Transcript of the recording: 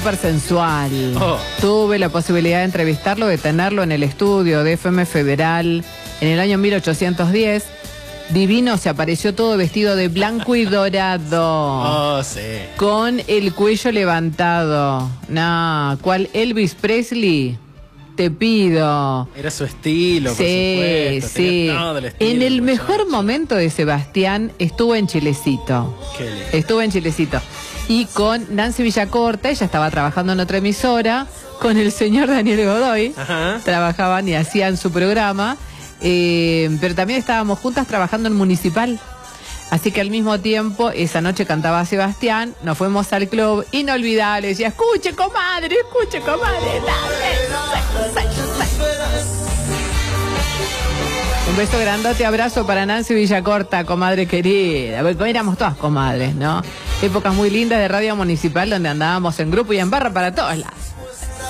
Súper sensual. Oh. Tuve la posibilidad de entrevistarlo, de tenerlo en el estudio de FM Federal en el año 1810. Divino, se apareció todo vestido de blanco y dorado. Oh, sí. Con el cuello levantado. No, ¿cuál Elvis Presley? Te pido. Era su estilo, Sí, por supuesto. sí. Tenía todo el estilo, En el el mejor muchacho. momento de Sebastián estuvo en Chilecito. Qué lindo. Estuvo en Chilecito. Y con Nancy Villacorta, ella estaba trabajando en otra emisora, con el señor Daniel Godoy. Ajá. Trabajaban y hacían su programa. Pero también estábamos juntas trabajando en Municipal. Así que al mismo tiempo, esa noche cantaba Sebastián, nos fuimos al club, inolvidable, decía, escuche comadre, dale. Un beso grandote, abrazo para Nancy Villacorta, comadre querida. Porque éramos todas comadres, ¿no? Épocas muy lindas de Radio Municipal donde andábamos en grupo y en barra para todos lados.